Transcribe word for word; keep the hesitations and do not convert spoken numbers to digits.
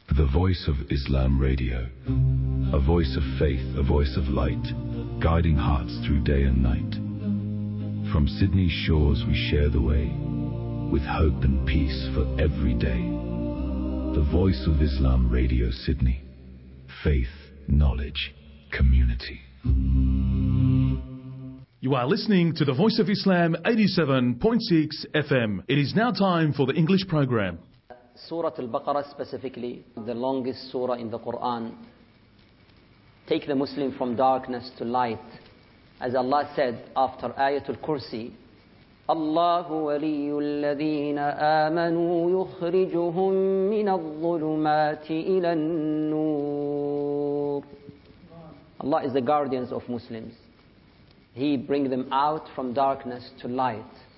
The Voice of Islam Radio. A voice of faith, a voice of light, guiding hearts through day and night. From Sydney's shores we share the way, with hope and peace for every day. The Voice of Islam Radio Sydney. Faith, knowledge, community. You are listening to the Voice of Islam eighty-seven point six F M. It is now time for the English program. Surah Al-Baqarah specifically, the longest surah in the Quran. Take the Muslim from darkness to light. As Allah said after Ayatul Kursi, Allahu waliyyu alladhina amanu yukhrijuhum min al-dhulumati ila an-nur. Allah is the guardian of Muslims. He brings them out from darkness to light.